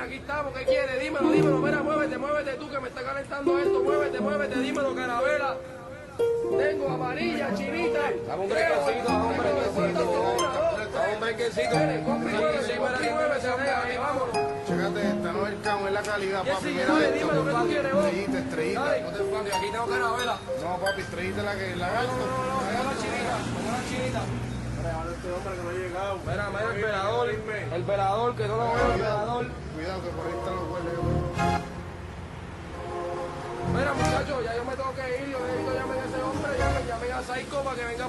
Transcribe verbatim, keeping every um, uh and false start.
aquí estamos, ¿qué quieres? Dímelo, dímelo, mira, muévete, muévete tú que me está calentando esto, muévete, muévete, dímelo, Carabela. Tengo amarilla, chinita. Dame un brequecito, dame un brequecito. Dame un brequecito. Muévete, muévete, ahí, vámonos. Chécate esta, no es el camo, es la calidad, ¿Qué papi. sigue? Mira Dale, esto. dime lo que tú quieres, vos. Estrellita, estrellita. Dale. No te enfantes, aquí tengo Carabela. No, papi, estrellita la que la gasto. Pega la chinita, pega la chinita. Este hombre que no ha llegado. Mira, mira el velador, el velador, que no lo veo, el velador. Cuidado que por ahí están los hueles. Mira, muchachos, ya yo me tengo que ir, yo necesito llamen a ese hombre, llamen, llamen a Psycho para que venga